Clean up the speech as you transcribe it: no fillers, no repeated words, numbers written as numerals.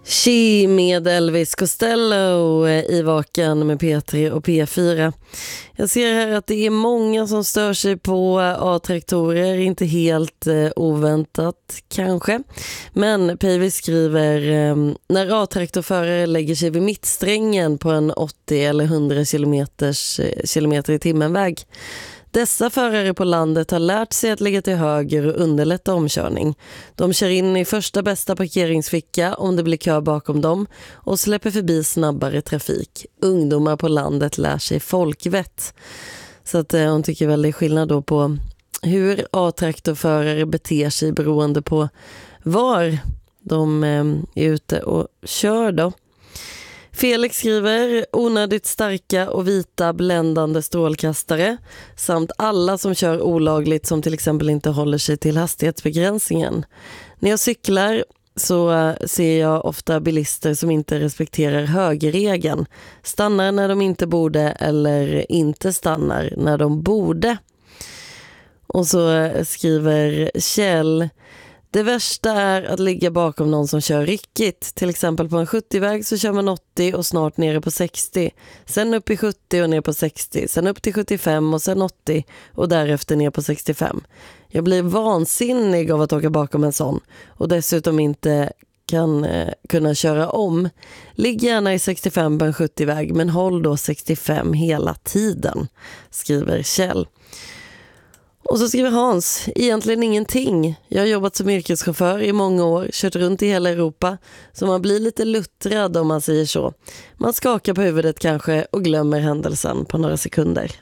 She med Elvis Costello i Vaken med P3 och P4. Jag ser här att det är många som stör sig på A-traktorer, inte helt oväntat kanske. Men Päivi skriver, när A-traktorförare lägger sig vid mittsträngen på en 80 eller 100 kilometer i timmen väg. Dessa förare på landet har lärt sig att lägga till höger och underlätta omkörning. De kör in i första bästa parkeringsficka om det blir kö bakom dem och släpper förbi snabbare trafik. Ungdomar på landet lär sig folkvett. Så att hon tycker väl det är skillnad då på hur A-traktorförare beter sig beroende på var de är ute och kör då. Felix skriver onödigt starka och vita bländande strålkastare samt alla som kör olagligt som till exempel inte håller sig till hastighetsbegränsningen. När jag cyklar så ser jag ofta bilister som inte respekterar högerregeln. Stannar när de inte borde eller inte stannar när de borde. Och så skriver Kjell: det värsta är att ligga bakom någon som kör ryckigt. Till exempel på en 70-väg så kör man 80 och snart nere på 60. Sen upp i 70 och ner på 60. Sen upp till 75 och sen 80 och därefter ner på 65. Jag blir vansinnig av att åka bakom en sån och dessutom inte kunna köra om. Ligg gärna i 65 på en 70-väg men håll då 65 hela tiden, skriver Kjell. Och så skriver Hans, egentligen ingenting. Jag har jobbat som yrkeschaufför i många år, kört runt i hela Europa, så man blir lite luttrad om man säger så. Man skakar på huvudet kanske och glömmer händelsen på några sekunder.